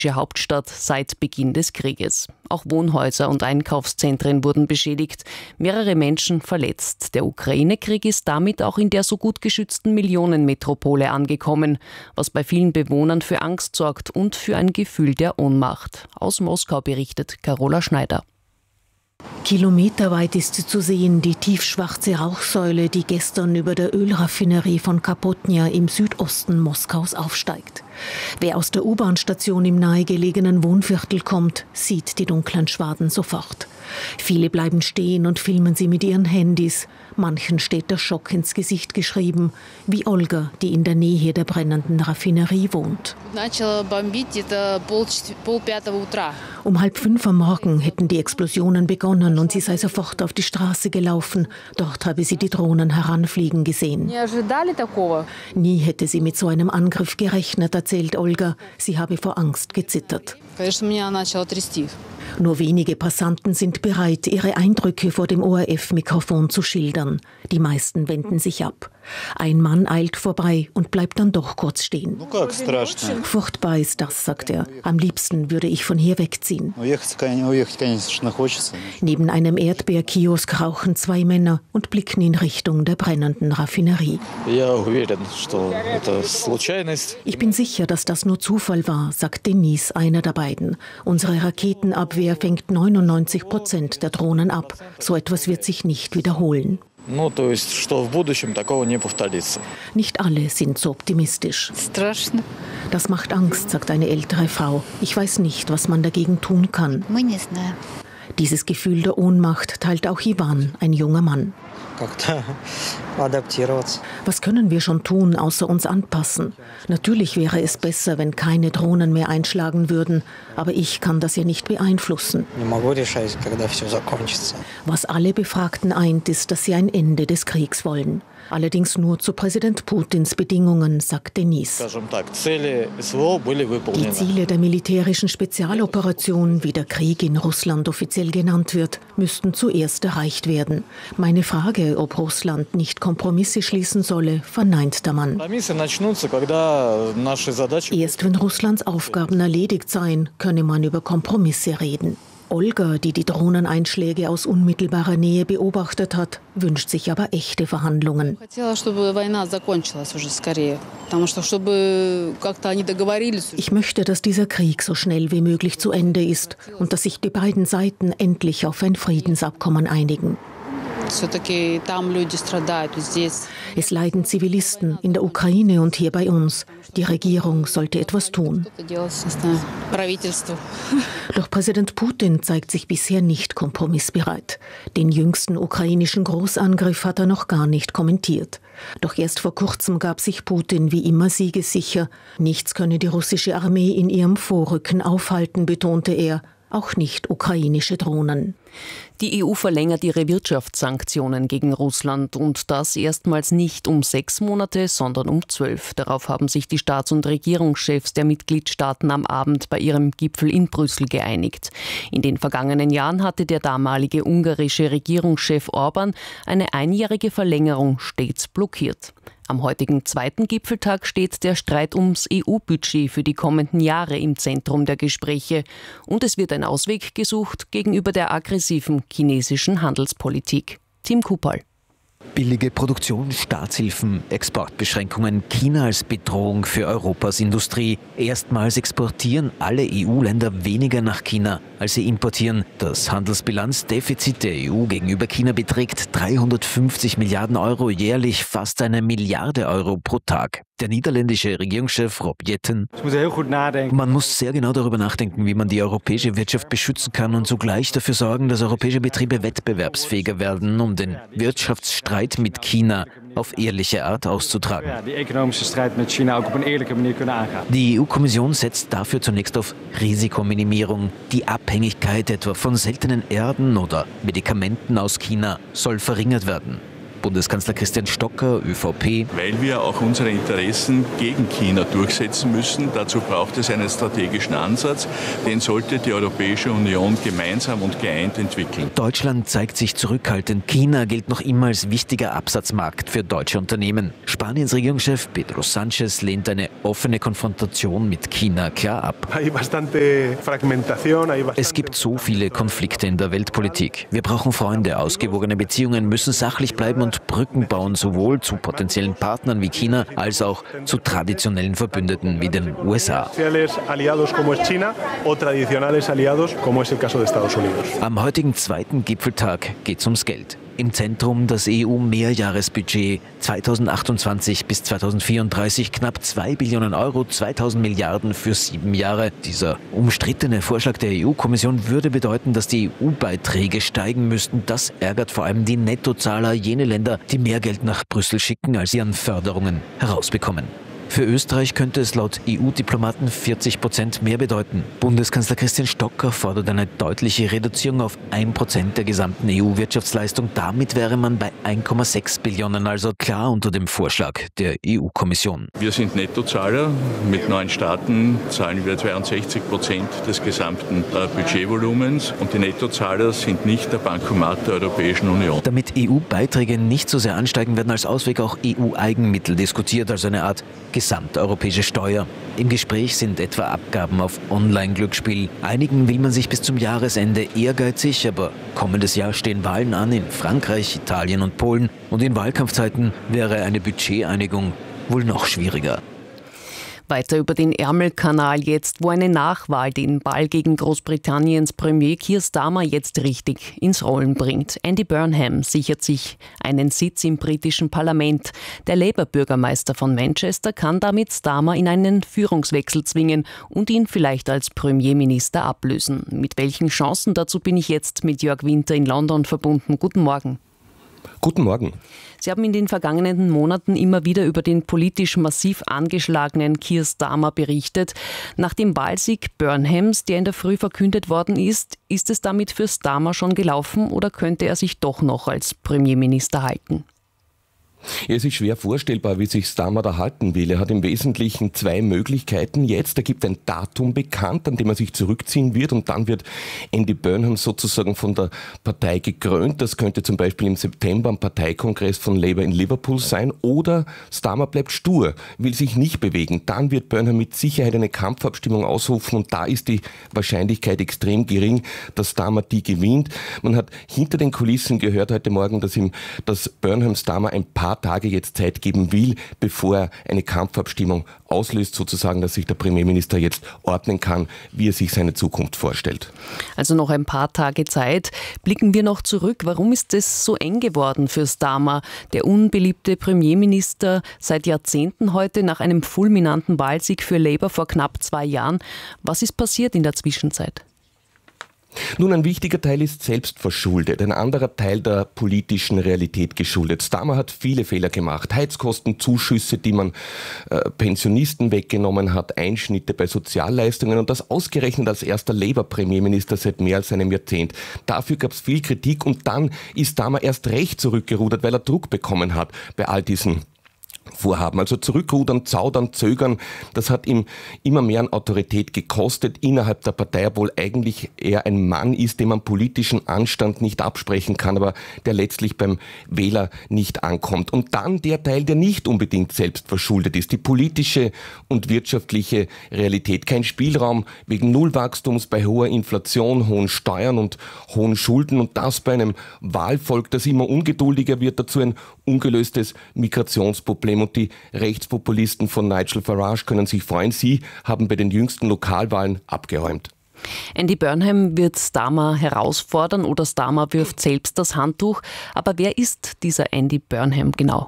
Hauptstadt seit Beginn des Krieges. Auch Wohnhäuser und Einkaufszentren wurden beschädigt, mehrere Menschen verletzt. Der Ukraine-Krieg ist damit auch in der so gut geschützten Millionenmetropole angekommen, was bei vielen Bewohnern für Angst sorgt und für ein Gefühl der Ohnmacht. Aus Moskau berichtet Carola Schneider. Kilometerweit ist sie zu sehen, die tiefschwarze Rauchsäule, die gestern über der Ölraffinerie von Kapotnia im Südosten Moskaus aufsteigt. Wer aus der U-Bahn-Station im nahegelegenen Wohnviertel kommt, sieht die dunklen Schwaden sofort. Viele bleiben stehen und filmen sie mit ihren Handys. Manchen steht der Schock ins Gesicht geschrieben, wie Olga, die in der Nähe der brennenden Raffinerie wohnt. Um 4:30 am Morgen hätten die Explosionen begonnen und sie sei sofort auf die Straße gelaufen. Dort habe sie die Drohnen heranfliegen gesehen. Nie hätte sie mit so einem Angriff gerechnet, erzählt Olga. Sie habe vor Angst gezittert. Nur wenige Passanten sind bereit, ihre Eindrücke vor dem ORF-Mikrofon zu schildern. Die meisten wenden sich ab. Ein Mann eilt vorbei und bleibt dann doch kurz stehen. Furchtbar ist das, sagt er. Am liebsten würde ich von hier wegziehen. Neben einem Erdbeerkiosk rauchen 2 Männer und blicken in Richtung der brennenden Raffinerie. Ich bin sicher, dass das nur Zufall war, sagt Denis, einer der beiden. Unsere Raketenabwehr fängt 99% der Drohnen ab. So etwas wird sich nicht wiederholen. Nicht alle sind so optimistisch. Das macht Angst, sagt eine ältere Frau. Ich weiß nicht, was man dagegen tun kann. Dieses Gefühl der Ohnmacht teilt auch Ivan, ein junger Mann. Was können wir schon tun, außer uns anpassen? Natürlich wäre es besser, wenn keine Drohnen mehr einschlagen würden, aber ich kann das ja nicht beeinflussen. Was alle Befragten eint, ist, dass sie ein Ende des Kriegs wollen. Allerdings nur zu Präsident Putins Bedingungen, sagt Denis. Die Ziele der militärischen Spezialoperation, wie der Krieg in Russland offiziell genannt wird, müssten zuerst erreicht werden. Meine Frage, ob Russland nicht Kompromisse schließen solle, verneint der Mann. Erst wenn Russlands Aufgaben erledigt seien, könne man über Kompromisse reden. Olga, die die Drohneneinschläge aus unmittelbarer Nähe beobachtet hat, wünscht sich aber echte Verhandlungen. Ich möchte, dass dieser Krieg so schnell wie möglich zu Ende ist und dass sich die beiden Seiten endlich auf ein Friedensabkommen einigen. Es leiden Zivilisten in der Ukraine und hier bei uns. Die Regierung sollte etwas tun. Doch Präsident Putin zeigt sich bisher nicht kompromissbereit. Den jüngsten ukrainischen Großangriff hat er noch gar nicht kommentiert. Doch erst vor kurzem gab sich Putin wie immer siegessicher. Nichts könne die russische Armee in ihrem Vorrücken aufhalten, betonte er. Auch nicht ukrainische Drohnen. Die EU verlängert ihre Wirtschaftssanktionen gegen Russland und das erstmals nicht um 6 Monate, sondern um 12. Darauf haben sich die Staats- und Regierungschefs der Mitgliedstaaten am Abend bei ihrem Gipfel in Brüssel geeinigt. In den vergangenen Jahren hatte der damalige ungarische Regierungschef Orbán eine einjährige Verlängerung stets blockiert. Am heutigen 2. Gipfeltag steht der Streit ums EU-Budget für die kommenden Jahre im Zentrum der Gespräche. Und es wird ein Ausweg gesucht gegenüber der aggressiven chinesischen Handelspolitik. Tim Kupal. Billige Produktion, Staatshilfen, Exportbeschränkungen, China als Bedrohung für Europas Industrie. Erstmals exportieren alle EU-Länder weniger nach China, als sie importieren. Das Handelsbilanzdefizit der EU gegenüber China beträgt 350 Milliarden Euro jährlich, fast 1 Milliarde Euro pro Tag. Der niederländische Regierungschef Rob Jetten: Man muss sehr genau darüber nachdenken, wie man die europäische Wirtschaft beschützen kann und zugleich dafür sorgen, dass europäische Betriebe wettbewerbsfähiger werden, um den Wirtschaftsstreit mit China auf ehrliche Art auszutragen. Die EU-Kommission setzt dafür zunächst auf Risikominimierung. Die Abhängigkeit etwa von seltenen Erden oder Medikamenten aus China soll verringert werden. Bundeskanzler Christian Stocker, ÖVP. Weil wir auch unsere Interessen gegen China durchsetzen müssen. Dazu braucht es einen strategischen Ansatz. Den sollte die Europäische Union gemeinsam und geeint entwickeln. Deutschland zeigt sich zurückhaltend. China gilt noch immer als wichtiger Absatzmarkt für deutsche Unternehmen. Spaniens Regierungschef Pedro Sánchez lehnt eine offene Konfrontation mit China klar ab. Es gibt so viele Konflikte in der Weltpolitik. Wir brauchen Freunde, ausgewogene Beziehungen, müssen sachlich bleiben und Brücken bauen, sowohl zu potenziellen Partnern wie China als auch zu traditionellen Verbündeten wie den USA. Am heutigen zweiten Gipfeltag geht es ums Geld. Im Zentrum das EU-Mehrjahresbudget 2028 bis 2034, knapp 2 Billionen Euro, 2000 Milliarden für 7 Jahre. Dieser umstrittene Vorschlag der EU-Kommission würde bedeuten, dass die EU-Beiträge steigen müssten. Das ärgert vor allem die Nettozahler, jene Länder, die mehr Geld nach Brüssel schicken, als sie an Förderungen herausbekommen. Für Österreich könnte es laut EU-Diplomaten 40% mehr bedeuten. Bundeskanzler Christian Stocker fordert eine deutliche Reduzierung auf 1% der gesamten EU-Wirtschaftsleistung. Damit wäre man bei 1,6 Billionen, also klar unter dem Vorschlag der EU-Kommission. Wir sind Nettozahler. Mit 9 Staaten zahlen wir 62% des gesamten Budgetvolumens. Und die Nettozahler sind nicht der Bankomat der Europäischen Union. Damit EU-Beiträge nicht so sehr ansteigen, werden als Ausweg auch EU-Eigenmittel diskutiert, also eine Art gesamteuropäische Steuer. Im Gespräch sind etwa Abgaben auf Online-Glücksspiel. Einigen will man sich bis zum Jahresende ehrgeizig, aber kommendes Jahr stehen Wahlen an in Frankreich, Italien und Polen. Und in Wahlkampfzeiten wäre eine Budgeteinigung wohl noch schwieriger. Weiter über den Ärmelkanal jetzt, wo eine Nachwahl den Ball gegen Großbritanniens Premier Keir Starmer jetzt richtig ins Rollen bringt. Andy Burnham sichert sich einen Sitz im britischen Parlament. Der Labour-Bürgermeister von Manchester kann damit Starmer in einen Führungswechsel zwingen und ihn vielleicht als Premierminister ablösen. Mit welchen Chancen dazu bin ich jetzt mit Jörg Winter in London verbunden. Guten Morgen. Guten Morgen. Sie haben in den vergangenen Monaten immer wieder über den politisch massiv angeschlagenen Keir Starmer berichtet. Nach dem Wahlsieg Burnhams, der in der Früh verkündet worden ist, ist es damit für Starmer schon gelaufen oder könnte er sich doch noch als Premierminister halten? Ja, es ist schwer vorstellbar, wie sich Starmer da halten will. Er hat im Wesentlichen 2 Möglichkeiten jetzt. Er gibt ein Datum bekannt, an dem er sich zurückziehen wird und dann wird Andy Burnham sozusagen von der Partei gekrönt. Das könnte zum Beispiel im September am Parteikongress von Labour in Liverpool sein. Oder Starmer bleibt stur, will sich nicht bewegen. Dann wird Burnham mit Sicherheit eine Kampfabstimmung ausrufen und da ist die Wahrscheinlichkeit extrem gering, dass Starmer die gewinnt. Man hat hinter den Kulissen gehört heute Morgen, dass Burnham Starmer ein paar Tage jetzt Zeit geben will, bevor er eine Kampfabstimmung auslöst, sozusagen, dass sich der Premierminister jetzt ordnen kann, wie er sich seine Zukunft vorstellt. Also noch ein paar Tage Zeit. Blicken wir noch zurück. Warum ist es so eng geworden für Starmer? Der unbeliebte Premierminister seit Jahrzehnten heute nach einem fulminanten Wahlsieg für Labour vor knapp 2 Jahren. Was ist passiert in der Zwischenzeit? Nun, ein wichtiger Teil ist selbst verschuldet, ein anderer Teil der politischen Realität geschuldet. Starmer hat viele Fehler gemacht. Heizkostenzuschüsse, die man Pensionisten weggenommen hat, Einschnitte bei Sozialleistungen und das ausgerechnet als erster Labour-Premierminister seit mehr als einem Jahrzehnt. Dafür gab es viel Kritik und dann ist Starmer erst recht zurückgerudert, weil er Druck bekommen hat bei all diesen Vorhaben. Also zurückrudern, zaudern, zögern, das hat ihm immer mehr an Autorität gekostet innerhalb der Partei, obwohl eigentlich er ein Mann ist, dem man politischen Anstand nicht absprechen kann, aber der letztlich beim Wähler nicht ankommt. Und dann der Teil, der nicht unbedingt selbst verschuldet ist, die politische und wirtschaftliche Realität. Kein Spielraum wegen Nullwachstums, bei hoher Inflation, hohen Steuern und hohen Schulden und das bei einem Wahlvolk, das immer ungeduldiger wird, dazu ein ungelöstes Migrationsproblem. Und die Rechtspopulisten von Nigel Farage können sich freuen. Sie haben bei den jüngsten Lokalwahlen abgeräumt. Andy Burnham wird Starmer herausfordern oder Starmer wirft selbst das Handtuch. Aber wer ist dieser Andy Burnham genau?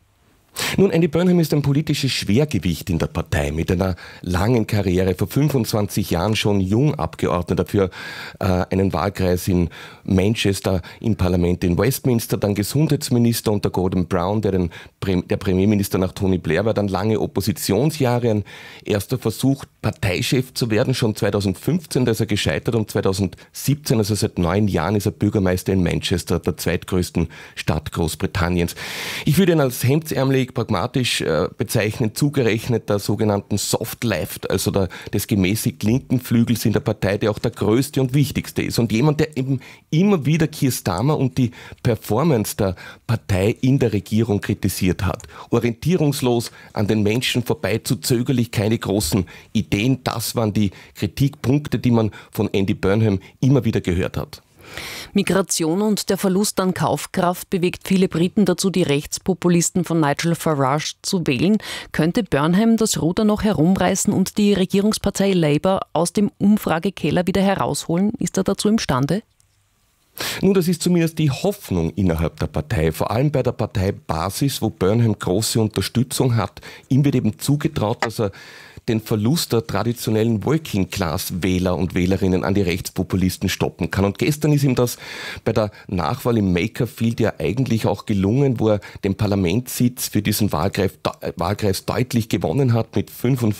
Nun, Andy Burnham ist ein politisches Schwergewicht in der Partei mit einer langen Karriere, vor 25 Jahren schon jung Abgeordneter für einen Wahlkreis in Manchester, im Parlament in Westminster, dann Gesundheitsminister unter Gordon Brown, der Premierminister nach Tony Blair war, dann lange Oppositionsjahre, ein erster Versuch Parteichef zu werden, schon 2015, da ist er gescheitert, und 2017, also seit 9 Jahren, ist er Bürgermeister in Manchester, der zweitgrößten Stadt Großbritanniens. Ich würde ihn als hemdsärmelig, pragmatisch bezeichnen, zugerechnet der sogenannten Soft Left, also des gemäßigt linken Flügels in der Partei, der auch der größte und wichtigste ist. Und jemand, der eben immer wieder Keir Starmer und die Performance der Partei in der Regierung kritisiert hat. Orientierungslos, an den Menschen vorbei, zu zögerlich, keine großen Ideen, das waren die Kritikpunkte, die man von Andy Burnham immer wieder gehört hat. Migration und der Verlust an Kaufkraft bewegt viele Briten dazu, die Rechtspopulisten von Nigel Farage zu wählen. Könnte Burnham das Ruder noch herumreißen und die Regierungspartei Labour aus dem Umfragekeller wieder herausholen? Ist er dazu imstande? Nun, das ist zumindest die Hoffnung innerhalb der Partei, vor allem bei der Parteibasis, wo Burnham große Unterstützung hat. Ihm wird eben zugetraut, dass er den Verlust der traditionellen Working-Class-Wähler und Wählerinnen an die Rechtspopulisten stoppen kann. Und gestern ist ihm das bei der Nachwahl im Makerfield ja eigentlich auch gelungen, wo er den Parlamentssitz für diesen Wahlkreis deutlich gewonnen hat mit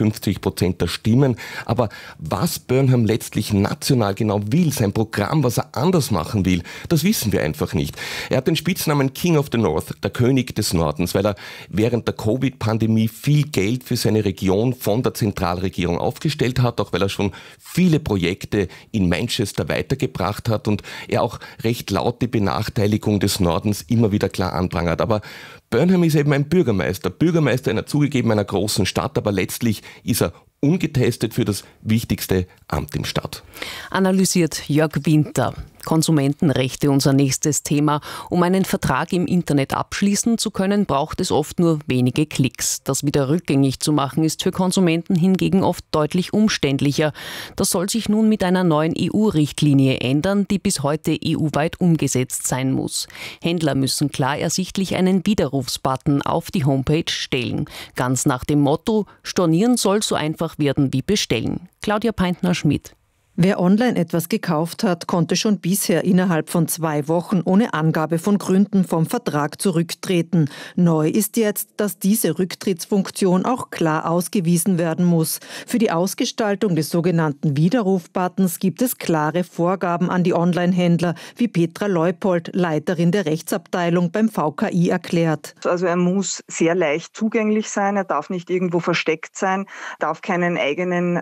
55% der Stimmen. Aber was Burnham letztlich national genau will, sein Programm, was er anders machen will, das wissen wir einfach nicht. Er hat den Spitznamen King of the North, der König des Nordens, weil er während der Covid-Pandemie viel Geld für seine Region von der Zentralregierung aufgestellt hat, auch weil er schon viele Projekte in Manchester weitergebracht hat und er auch recht laut die Benachteiligung des Nordens immer wieder klar anprangert. Aber Burnham ist eben ein Bürgermeister einer zugegeben einer großen Stadt, aber letztlich ist er ungetestet für das wichtigste Amt im Staat. Analysiert Jörg Winter. Konsumentenrechte, unser nächstes Thema. Um einen Vertrag im Internet abschließen zu können, braucht es oft nur wenige Klicks. Das wieder rückgängig zu machen, ist für Konsumenten hingegen oft deutlich umständlicher. Das soll sich nun mit einer neuen EU-Richtlinie ändern, die bis heute EU-weit umgesetzt sein muss. Händler müssen klar ersichtlich einen Widerrufsbutton auf die Homepage stellen. Ganz nach dem Motto, stornieren soll so einfach werden wie bestellen. Claudia Peintner-Schmidt. Wer online etwas gekauft hat, konnte schon bisher innerhalb von 2 Wochen ohne Angabe von Gründen vom Vertrag zurücktreten. Neu ist jetzt, dass diese Rücktrittsfunktion auch klar ausgewiesen werden muss. Für die Ausgestaltung des sogenannten Widerrufbuttons gibt es klare Vorgaben an die Online-Händler, wie Petra Leupold, Leiterin der Rechtsabteilung beim VKI, erklärt. Also er muss sehr leicht zugänglich sein, er darf nicht irgendwo versteckt sein, darf keinen eigenen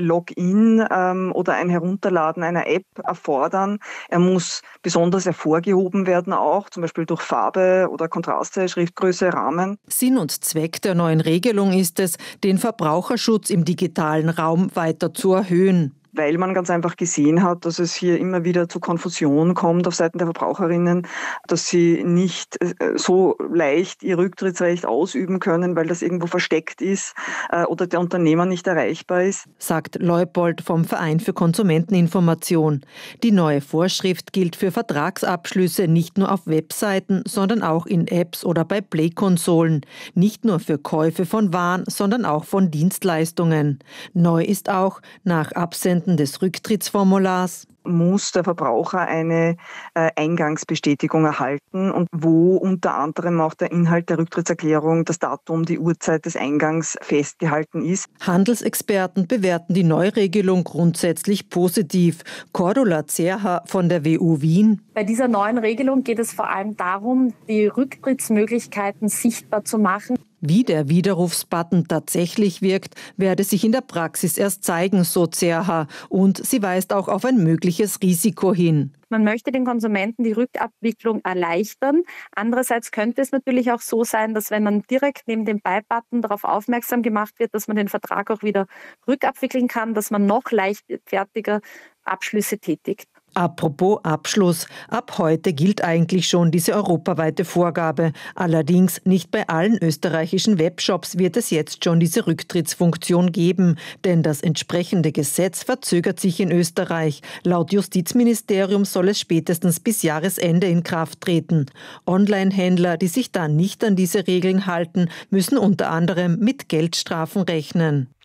Login oder ein Herunterladen einer App erfordern. Er muss besonders hervorgehoben werden auch, zum Beispiel durch Farbe oder Kontraste, Schriftgröße, Rahmen. Sinn und Zweck der neuen Regelung ist es, den Verbraucherschutz im digitalen Raum weiter zu erhöhen. Weil man ganz einfach gesehen hat, dass es hier immer wieder zu Konfusion kommt auf Seiten der Verbraucherinnen, dass sie nicht so leicht ihr Rücktrittsrecht ausüben können, weil das irgendwo versteckt ist oder der Unternehmer nicht erreichbar ist. Sagt Leupold vom Verein für Konsumenteninformation. Die neue Vorschrift gilt für Vertragsabschlüsse nicht nur auf Webseiten, sondern auch in Apps oder bei Play-Konsolen. Nicht nur für Käufe von Waren, sondern auch von Dienstleistungen. Neu ist auch, nach Absenden des Rücktrittsformulars muss der Verbraucher eine Eingangsbestätigung erhalten und wo unter anderem auch der Inhalt der Rücktrittserklärung, das Datum, die Uhrzeit des Eingangs festgehalten ist. Handelsexperten bewerten die Neuregelung grundsätzlich positiv. Cordula Zerha von der WU Wien. Bei dieser neuen Regelung geht es vor allem darum, die Rücktrittsmöglichkeiten sichtbar zu machen. Wie der Widerrufsbutton tatsächlich wirkt, werde sich in der Praxis erst zeigen, so Zerha. Und sie weist auch auf ein mögliches Risiko hin. Man möchte den Konsumenten die Rückabwicklung erleichtern. Andererseits könnte es natürlich auch so sein, dass wenn man direkt neben dem Buy-Button darauf aufmerksam gemacht wird, dass man den Vertrag auch wieder rückabwickeln kann, dass man noch leichtfertiger Abschlüsse tätigt. Apropos Abschluss, ab heute gilt eigentlich schon diese europaweite Vorgabe. Allerdings nicht bei allen österreichischen Webshops wird es jetzt schon diese Rücktrittsfunktion geben, denn das entsprechende Gesetz verzögert sich in Österreich. Laut Justizministerium soll es spätestens bis Jahresende in Kraft treten. Online-Händler, die sich dann nicht an diese Regeln halten, müssen unter anderem mit Geldstrafen rechnen.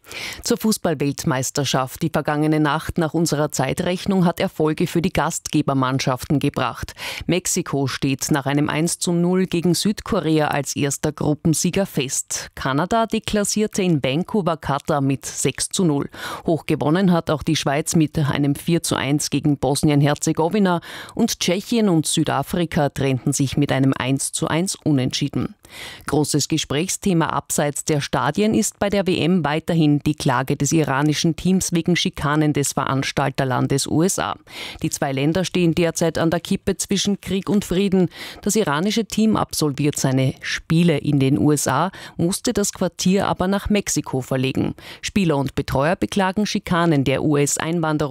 Zur Fußball-Weltmeisterschaft. Die vergangene Nacht nach unserer Zeitrechnung hat Erfolge für die Gastgebermannschaften gebracht. Mexiko steht nach einem 1:0 gegen Südkorea als erster Gruppensieger fest. Kanada deklassierte in Vancouver Katar mit 6:0. Hochgewonnen hat auch die Schweiz mit einem 4:1 gegen Bosnien-Herzegowina und Tschechien und Südafrika trennten sich mit einem 1:1 unentschieden. Großes Gesprächsthema abseits der Stadien ist bei der WM weiterhin die Klage des iranischen Teams wegen Schikanen des Veranstalterlandes USA. Die zwei Länder stehen derzeit an der Kippe zwischen Krieg und Frieden. Das iranische Team absolviert seine Spiele in den USA, musste das Quartier aber nach Mexiko verlegen. Spieler und Betreuer beklagen Schikanen der US-Einwanderung